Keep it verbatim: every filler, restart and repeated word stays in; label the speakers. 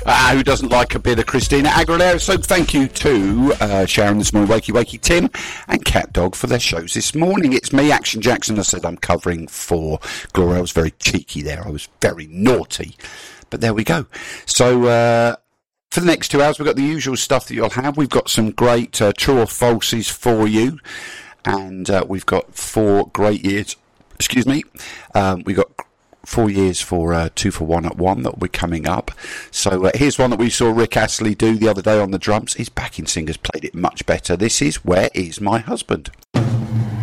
Speaker 1: Uh, who doesn't like a bit of Christina Aguilera? So thank you to uh, Sharon this morning, Wakey Wakey Tim, and Cat Dog for their shows this morning. It's me, Action Jackson. I said I'm covering for Gloria. I was very cheeky there. I was very naughty. But there we go. So uh, for the next two hours, we've got the usual stuff that you'll have. We've got some great uh, true or falses for you. And uh, we've got four great years. Excuse me. Um, we've got four years for uh, two for one at one that will be coming up. So uh, here's one that we saw Rick Astley do the other day on the drums. His backing singers played it much better. This is Where Is My Husband?